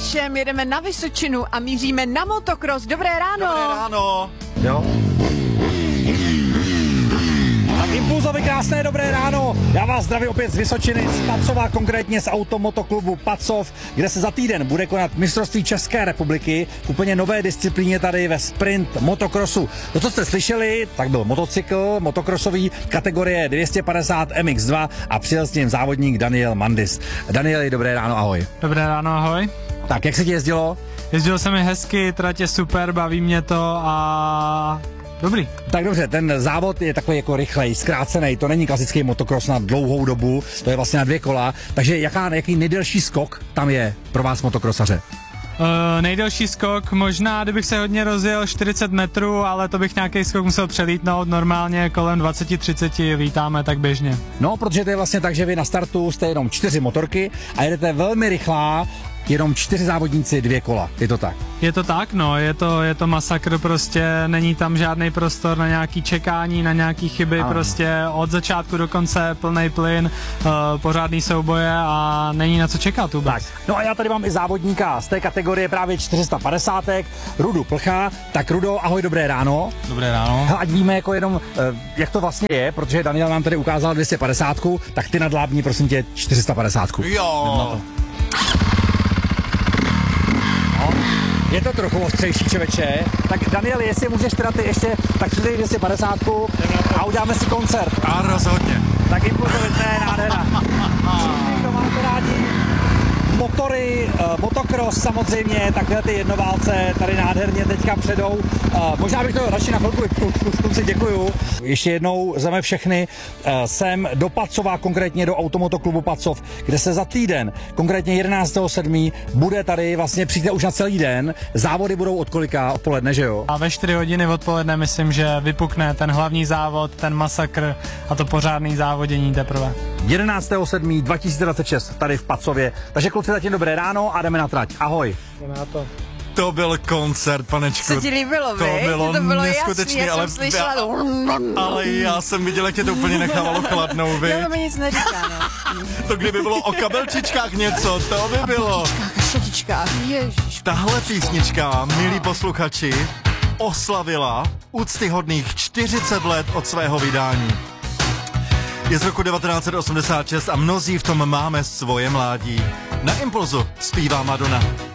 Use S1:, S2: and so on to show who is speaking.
S1: všem, jedeme na Vysočinu a míříme na motocross. Dobré ráno.
S2: Dobré ráno.
S3: Jo. Tak Impulzovi krásné dobré ráno. Já vás zdravím opět z Vysočiny, z Pacova, konkrétně z automotoklubu Pacov, kde se za týden bude konat mistrovství České republiky v úplně nové disciplíně tady ve sprint motocrossu. To, co jste slyšeli, tak byl motocykl motocrossový kategorie 250 MX2 a přijel s ním závodník Daniel Mandis. Danieli, dobré ráno, ahoj.
S4: Dobré ráno, ahoj.
S3: Tak, jak se ti jezdilo?
S4: Jezdilo se mi hezky, trať je super, baví mě to a dobrý.
S3: Tak dobře, ten závod je takový jako rychlej, zkrácený, to není klasický motocross na dlouhou dobu, to je vlastně na 2 kola, takže jaký nejdelší skok tam je pro vás motocrossaře?
S4: Nejdelší skok, možná kdybych se hodně rozjel 40 metrů, ale to bych nějaký skok musel přelítnout, normálně kolem 20-30 lítáme tak běžně.
S3: No, protože to je vlastně tak, že vy na startu jste jenom 4 motorky a jedete velmi rychlá, jenom 4 závodníci, 2 kola, je to tak?
S4: Je to tak, no, je to masakr, prostě není tam žádný prostor na nějaký čekání, na nějaký chyby, prostě od začátku do konce plný plyn, pořádný souboje a není na co čekat vůbec.
S3: Tak. No a já tady mám i závodníka z té kategorie právě 450, Rudu Plcha. Tak Rudo, ahoj, dobré ráno.
S4: Dobré ráno.
S3: Ať víme jako jenom, jak to vlastně je, protože Daniel nám tady ukázal 250, tak ty nadlábní, prosím tě, 450.
S2: Jo.
S3: Je to trochu ostřejší, člověče. Tak Daniel, jestli můžeš teda ty ještě, tak přidej 250 a uděláme si koncert.
S2: A rozhodně.
S3: Tak Impulzovi, to je nádhera. Všichni, kdo máte rádi motory, motocross samozřejmě, takhle ty jednoválce tady nádherně teďka předou. Možná bych to radši na chvilku si děkuju. Ještě jednou zveme všechny sem do Pacova, konkrétně do automotoklubu Pacov, kde se za týden, konkrétně 11.7. bude tady vlastně přijít už na celý den. Závody budou od kolika? Odpoledne, že jo?
S4: A ve 4 hodiny odpoledne myslím, že vypukne ten hlavní závod, ten masakr a to pořádný závodění teprve.
S3: 11.7.2026 tady v Pacově. Takže kluci, zatím dobré ráno a jdeme na trať. Ahoj.
S4: Jdeme na to.
S2: To byl koncert, panečku.
S1: Co ti líbilo,
S2: to
S1: vy?
S2: bylo neskutečný,
S1: jasný,
S2: ale,
S1: jsem slyšela.
S2: ale já jsem viděl, jak tě to úplně nechávalo chladnou, vy.
S1: To mi nic neříká, no.
S2: To kdyby bylo o kabelčičkách něco, to by bylo.
S1: A šetičkách, ježiš.
S2: Tahle písnička, milí posluchači, oslavila úctyhodných 40 let od svého vydání. Je z roku 1986 a mnozí v tom máme svoje mládí. Na Impulzu zpívá Madonna.